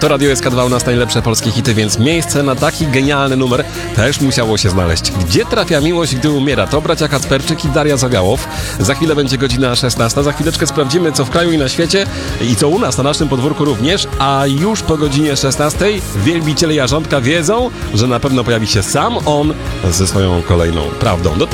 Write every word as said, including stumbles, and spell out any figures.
To Radio S K dwa u nas najlepsze polskie hity, więc miejsce na taki genialny numer też musiało się znaleźć. Gdzie trafia miłość, gdy umiera? To bracia Kacperczyk i Daria Zawiałow. Za chwilę będzie godzina szesnasta. Za chwileczkę sprawdzimy, co w kraju i na świecie i co u nas, na naszym podwórku również. A już po godzinie szesnastej wielbiciele Jarząbka wiedzą, że na pewno pojawi się sam on ze swoją kolejną prawdą. Do